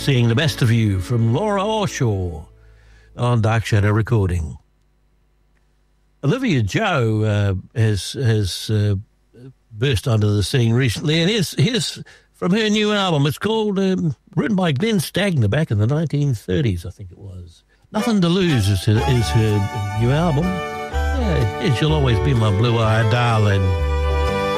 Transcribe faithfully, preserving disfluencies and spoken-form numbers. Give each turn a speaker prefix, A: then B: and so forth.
A: seeing The Best of You from Laura Orshaw on Dark Shadow Recording. Olivia Joe uh, has has uh, burst onto the scene recently, and here's, here's from her new album. It's called, um, written by Glenn Stagner back in the nineteen thirties, I think it was. Nothing to Lose is her, is her new album. Yeah, She'll Always Be My Blue-Eyed Darling.